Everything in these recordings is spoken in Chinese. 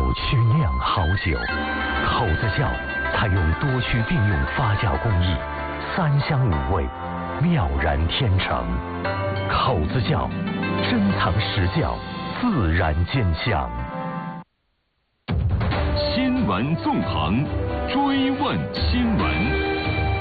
曲酿好酒，口子窖采用多区并用发酵工艺，3香5味，妙然天成。口子窖，珍藏实窖，自然见香。 新闻纵横，追问新闻。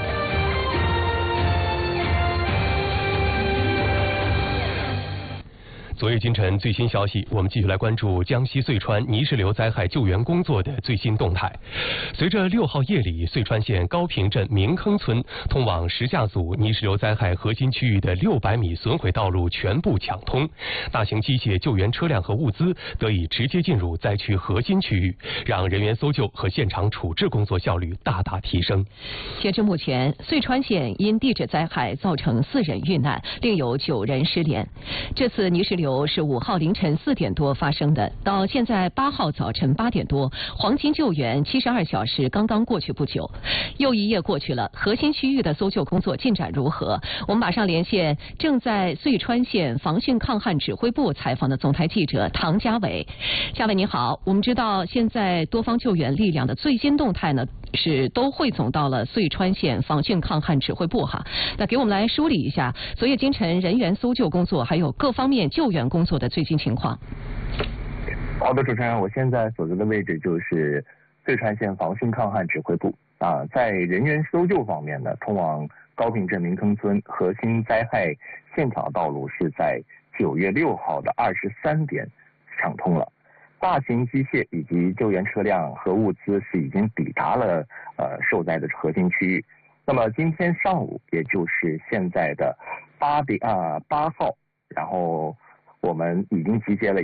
昨夜今晨最新消息，我们继续来关注江西遂川泥石流灾害救援工作的最新动态。随着6号夜里遂川县高坪镇明坑村通往石架组泥石流灾害核心区域的600米损毁道路全部抢通，大型机械救援车辆和物资得以直接进入灾区核心区域，让人员搜救和现场处置工作效率大大提升。 截至目前，遂川县因地质灾害造成4人遇难，另有9人失联。这次泥石流是5号凌晨4点多发生的，到现在8号早晨8点多，黄金救援72小时刚刚过去不久，又一夜过去了，核心区域的搜救工作进展如何？我们马上连线正在遂川县防汛抗旱指挥部采访的总台记者唐家伟。家伟你好，我们知道现在多方救援力量的最新动态呢，是都汇总到了遂川县防汛抗旱指挥部哈。那给我们来梳理一下昨夜今晨人员搜救工作还有各方面救援工作的最新情况。 好的，主持人，我现在所在的位置就是遂川县防汛抗旱指挥部啊。在人员搜救方面呢，通往高坪镇明坑村核心灾害现场道路是在9月6号的23点抢通了。大型机械以及救援车辆和物资是已经抵达了受灾的核心区域。那么今天上午，也就是现在的8号，然后我们已经集结了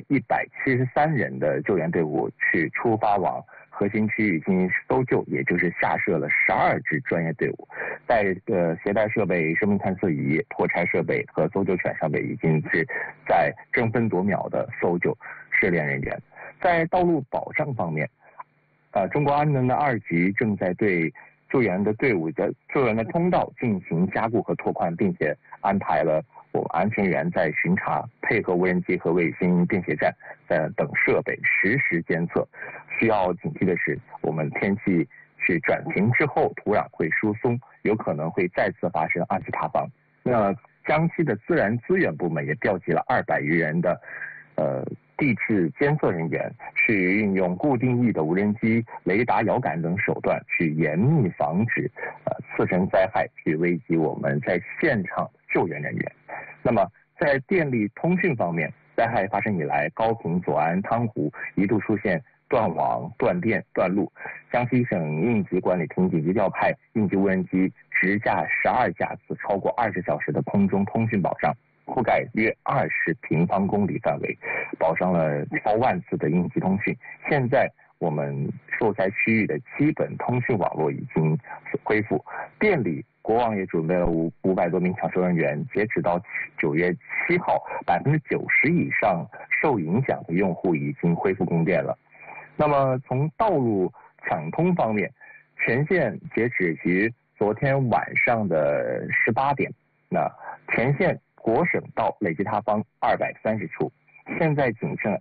173人的救援队伍去出发往核心区域进行搜救，也就是下设了12支专业队伍，在携带设备、生命探测仪、破拆设备和搜救犬设备，已经是在争分夺秒的搜救失联人员。在道路保障方面，中国安能的2局正在对救援的队伍的救援的通道进行加固和拓宽，并且安排了我们安全员在巡查，配合无人机和卫星便携站等设备实时监测。需要警惕的是，我们天气是转晴之后，土壤会疏松，有可能会再次发生二次塌方。那江西的自然资源部门也调集了200余人的地质监测人员，去运用固定翼的无人机、雷达、遥感等手段，去严密防止次生灾害去危及我们在现场救援人员。那么在电力通讯方面，灾害发生以来，高坪、左安、汤湖一度出现断网、断电、断路。江西省应急管理厅紧急调派应急无人机直驾12架次，超过20小时的空中通讯保障，覆盖约20平方公里范围，保障了超万次的应急通讯。现在我们受灾区域的基本通讯网络已经恢复。电力，国网也准备了500多名抢修人员，截止到9月7号，90%以上受影响的用户已经恢复供电了。那么从道路抢通方面，全县截止于昨天晚上的18点，那全县国省道累计塌方230处，现在仅剩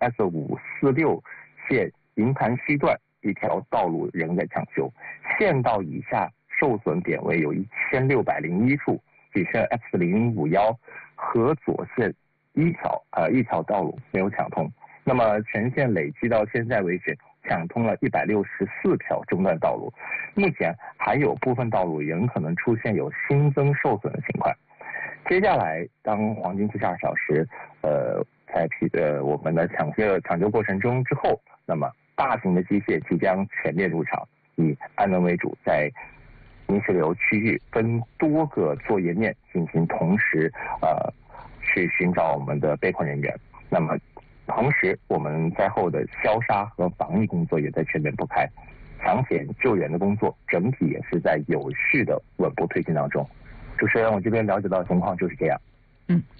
S546线营盘西段一条道路仍在抢修，县道以下受损点位有1601处，只剩 S051河左线一条道路没有抢通。那么全县累计到现在为止抢通了164条中段道路，目前还有部分道路仍可能出现有新增受损的情况。接下来当黄金72小时在我们的抢救过程中之后，那么大型的机械即将全面入场，以安能为主，在泥石流区域分多个作业面进行同时去寻找我们的被困人员。那么同时我们灾后的消杀和防疫工作也在全面铺开，抢险救援的工作整体也是在有序的稳步推进当中。主持人，我这边了解到的情况就是这样。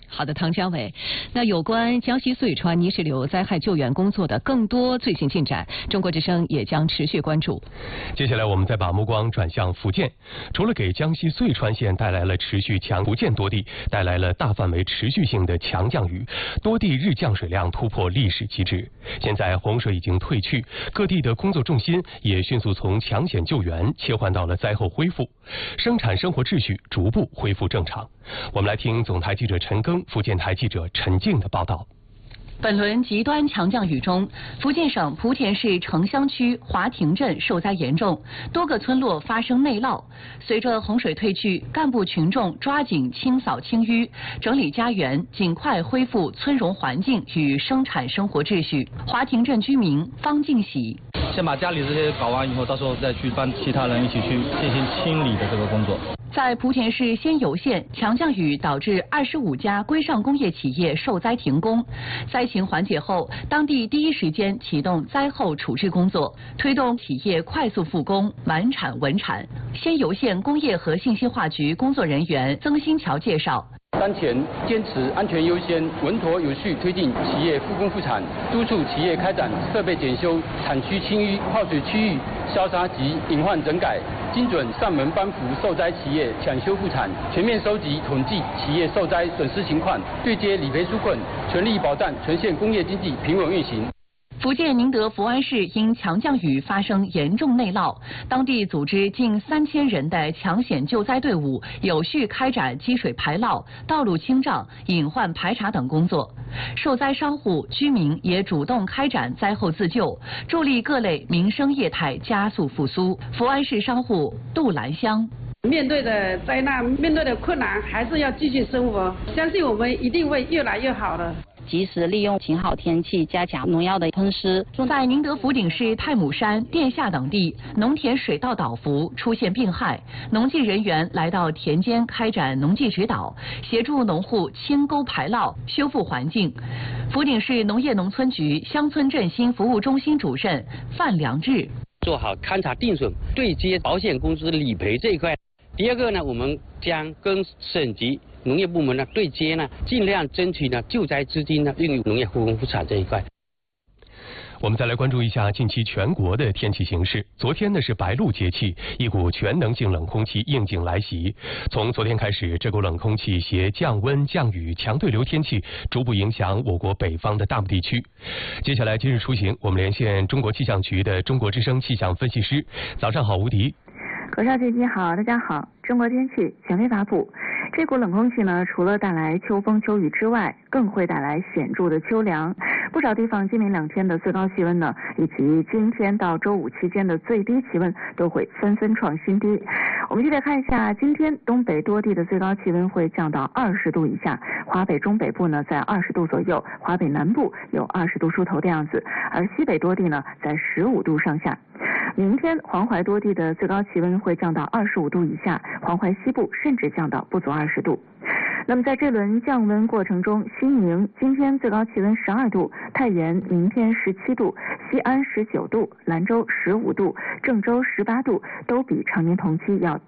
好的，唐江伟。那有关江西遂川泥石流灾害救援工作的更多最新进展，中国之声也将持续关注。 接下来我们再把目光转向福建，除了给江西遂川县带来了持续强，福建多地带来了大范围持续性的强降雨，多地日降水量突破历史极值。现在洪水已经退去，各地的工作重心也迅速从抢险救援切换到了灾后恢复，生产生活秩序逐步恢复正常。我们来听总台记者陈庚、福建台记者陈静的报道。 本轮极端强降雨中，福建省莆田市城乡区华亭镇受灾严重，多个村落发生内涝。随着洪水退去，干部群众抓紧清扫清淤，整理家园，尽快恢复村容环境与生产生活秩序。华亭镇居民方敬喜： 先把家里这些搞完以后，到时候再去帮其他人一起去进行清理的这个工作。 在莆田市仙游县，强降雨导致25家规上工业企业受灾停工。灾情缓解后，当地第一时间启动灾后处置工作，推动企业快速复工，满产稳产。仙游县工业和信息化局工作人员曾新桥介绍。 当前坚持安全优先，稳妥有序推进企业复工复产，督促企业开展设备检修、产区清淤、泡水区域消杀及隐患整改，精准上门帮扶受灾企业抢修复产，全面收集统计企业受灾损失情况，对接理赔纾困，全力保障全县工业经济平稳运行。 福建宁德福安市因强降雨发生严重内涝，当地组织近3000人的抢险救灾队伍，有序开展积水排涝、道路清障、隐患排查等工作。受灾商户、居民也主动开展灾后自救，助力各类民生业态加速复苏。福安市商户杜兰香： 面对的灾难，面对的困难，还是要继续生活，相信我们一定会越来越好的。 及时利用晴好天气，加强农药的喷施。 在宁德福鼎市太姥山、殿下等地，农田水稻倒伏出现病害，农技人员来到田间开展农技指导，协助农户清沟排涝，修复环境。福鼎市农业农村局乡村振兴服务中心主任范良志： 做好勘察定损、对接保险公司理赔这一块。第二个呢，我们将跟省级农业部门呢对接呢，尽量争取呢救灾资金呢运用农业复工复产这一块。 我们再来关注一下近期全国的天气形势。昨天呢是白露节气，一股全能性冷空气应景来袭。从昨天开始，这股冷空气携降温、降雨、强对流天气逐步影响我国北方的大部地区。接下来今日出行，我们连线中国气象局的中国之声气象分析师。早上好，吴迪。 口哨姐姐好，大家好。中国天气权威发布，这股冷空气呢，除了带来秋风秋雨之外，更会带来显著的秋凉。不少地方今明2天的最高气温呢，以及今天到周5期间的最低气温都会纷纷创新低。我们接着看一下，今天东北多地的最高气温会降到20度以下，华北中北部呢在20度左右，华北南部有20度出头的样子，而西北多地呢在15度上下。明天黄淮多地的最高气温会降到25度以下，黄淮西部甚至降到不足20度。那么在这轮降温过程中，西宁今天最高气温12度，太原明天17度，西安19度，兰州15度，郑州18度，都比常年同期要